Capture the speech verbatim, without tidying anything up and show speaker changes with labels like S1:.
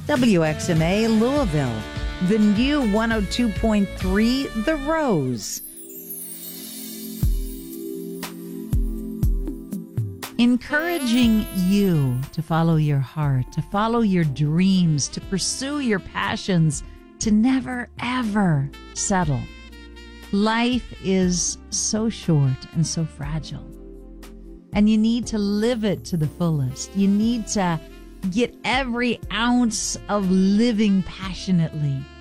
S1: W X M A Louisville, the new one oh two point three The Rose. Encouraging you to follow your heart, to follow your dreams, to pursue your passions, to never, ever settle. Life is so short and so fragile, and you need to live it to the fullest. You need to get every ounce of living passionately.